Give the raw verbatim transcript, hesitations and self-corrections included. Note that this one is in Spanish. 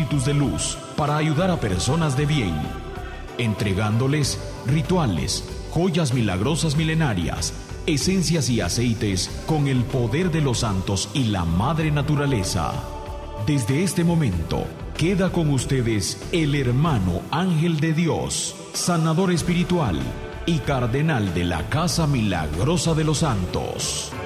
espíritus de luz para ayudar a personas de bien, entregándoles rituales, joyas milagrosas milenarias, esencias y aceites con el poder de los santos y la madre naturaleza. Desde este momento, queda con ustedes el hermano ángel de Dios, sanador espiritual y cardenal de la Casa Milagrosa de los Santos.